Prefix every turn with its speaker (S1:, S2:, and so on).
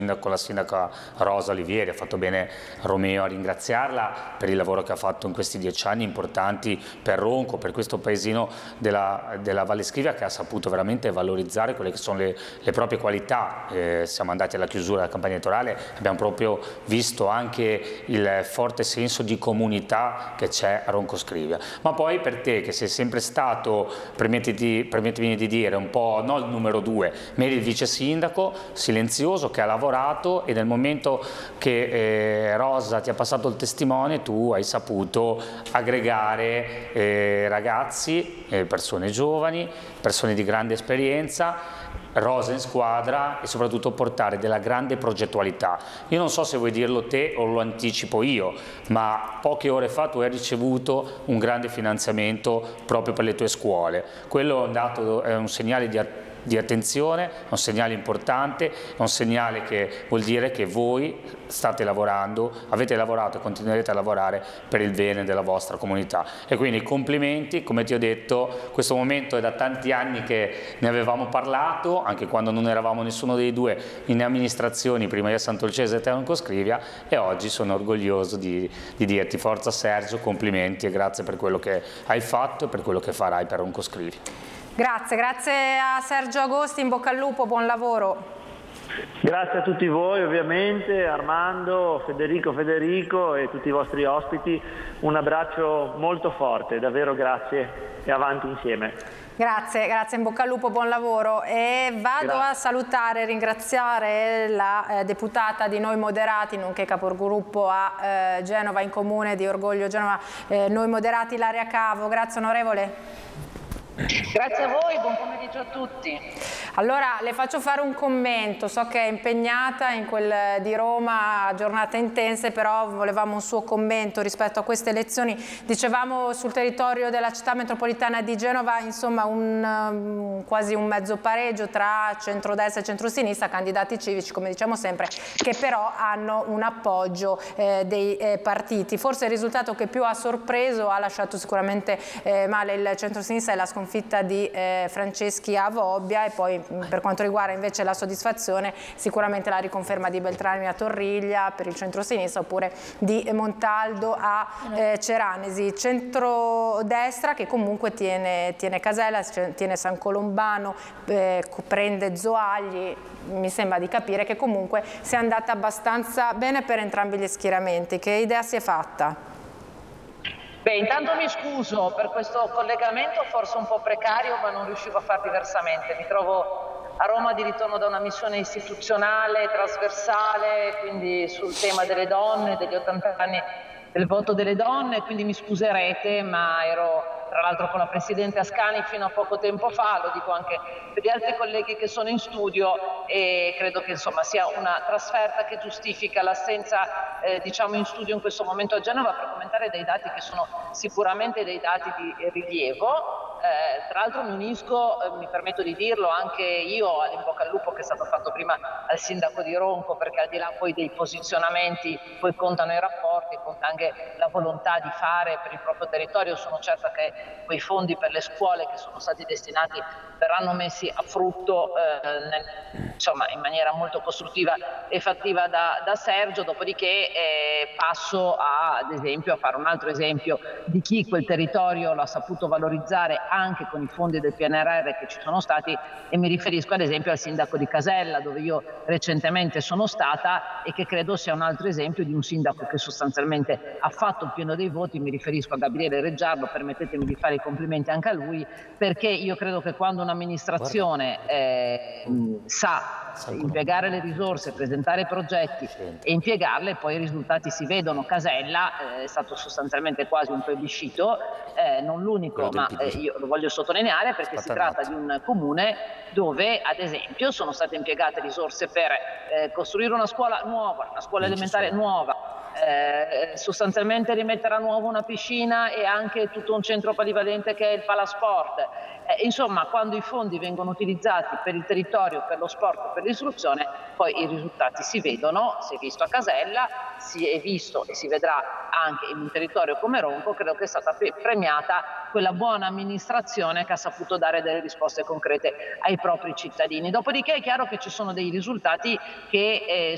S1: con la sindaca Rosa Olivieri. Ha fatto bene Romeo a ringraziarla per il lavoro che ha fatto in questi 10 anni importanti per Ronco, per questo paesino della Valle Scrivia, che ha saputo veramente valorizzare quelle che sono le proprie qualità. Siamo andati alla chiusura della campagna elettorale, abbiamo proprio visto anche il forte senso di comunità che c'è a Ronco Scrivia. Ma poi per te, che sei sempre stato, permettimi di dire, un po' non il numero 2, ma il vice sindaco silenzioso, che ha lavorato, e nel momento che Rosa ti ha passato il testimone tu hai saputo aggregare ragazzi, persone giovani, persone di grande esperienza, Rosa in squadra, e soprattutto portare della grande progettualità. Io non so se vuoi dirlo te o lo anticipo io, ma poche ore fa tu hai ricevuto un grande finanziamento proprio per le tue scuole. Quello è un segnale di attenzione, è un segnale importante, è un segnale che vuol dire che voi state lavorando, avete lavorato e continuerete a lavorare per il bene della vostra comunità. E quindi complimenti, come ti ho detto, questo momento è da tanti anni che ne avevamo parlato, anche quando non eravamo nessuno dei due in amministrazioni, prima io a Sant'Olcese e te a Ronco Scrivia, e oggi sono orgoglioso di dirti forza Sergio, complimenti e grazie per quello che hai fatto e per quello che farai per Ronco Scrivia.
S2: Grazie a Sergio Agosti, in bocca al lupo, buon lavoro.
S3: Grazie a tutti voi ovviamente, Armando, Federico e tutti i vostri ospiti, un abbraccio molto forte, davvero grazie e avanti insieme.
S2: Grazie, in bocca al lupo, buon lavoro. E vado a salutare e ringraziare la deputata di Noi Moderati, nonché capogruppo a Genova, in comune di Orgoglio Genova, Noi Moderati, Ilaria Cavo. Grazie onorevole.
S4: Grazie a voi, buon pomeriggio a tutti.
S2: Allora le faccio fare un commento, so che è impegnata in quel di Roma, giornate intense, però volevamo un suo commento rispetto a queste elezioni. Dicevamo sul territorio della città metropolitana di Genova, insomma quasi un mezzo pareggio tra centrodestra e centrosinistra, candidati civici come diciamo sempre, che però hanno un appoggio dei partiti. Forse il risultato che più ha sorpreso, ha lasciato sicuramente male il centrosinistra, è la sconfitta di Franceschi a Vobbia, e poi per quanto riguarda invece la soddisfazione sicuramente la riconferma di Beltrami a Torriglia per il centrosinistra, oppure di Montaldo a Ceranesi. Centrodestra che comunque tiene Casella, tiene San Colombano, prende Zoagli. Mi sembra di capire che comunque sia andata abbastanza bene per entrambi gli schieramenti. Che idea si è fatta?
S4: Beh, intanto mi scuso per questo collegamento forse un po' precario, ma non riuscivo a far diversamente. Mi trovo a Roma di ritorno da una missione istituzionale, trasversale, quindi sul tema delle donne, degli 80 anni del voto delle donne, quindi mi scuserete, ma ero tra l'altro con la Presidente Ascani fino a poco tempo fa, lo dico anche per gli altri colleghi che sono in studio, e credo che insomma sia una trasferta che giustifica l'assenza diciamo in studio in questo momento a Genova per commentare dei dati che sono sicuramente dei dati di rilievo. Tra l'altro mi unisco, mi permetto di dirlo anche io, all'in bocca al lupo che è stato fatto prima al sindaco di Ronco, perché al di là poi dei posizionamenti poi contano i rapporti, conta anche la volontà di fare per il proprio territorio. Sono certa che quei fondi per le scuole che sono stati destinati verranno messi a frutto insomma in maniera molto costruttiva e fattiva da Sergio. Dopodiché passo ad esempio a fare un altro esempio di chi quel territorio l'ha saputo valorizzare anche con i fondi del PNRR che ci sono stati, e mi riferisco ad esempio al sindaco di Casella, dove io recentemente sono stata, e che credo sia un altro esempio di un sindaco che sostanzialmente ha fatto il pieno dei voti. Mi riferisco a Gabriele Reggiardo, permettetemi di fare i complimenti anche a lui, perché io credo che quando un'amministrazione sa impiegare le risorse, presentare progetti e impiegarle, poi i risultati si vedono. Casella è stato sostanzialmente quasi un plebiscito, non l'unico, ma io lo voglio sottolineare perché si tratta di un comune dove ad esempio sono state impiegate risorse per costruire una scuola nuova, una scuola elementare nuova, sostanzialmente rimettere a nuovo una piscina e anche tutto un centro polivalente che è il Palasport. Insomma, quando i fondi vengono utilizzati per il territorio, per lo sport, per l'istruzione, poi i risultati si vedono. Si è visto a Casella, si è visto e si vedrà anche in un territorio come Ronco. Credo che è stata premiata quella buona amministrazione che ha saputo dare delle risposte concrete ai propri cittadini. Dopodiché è chiaro che ci sono dei risultati che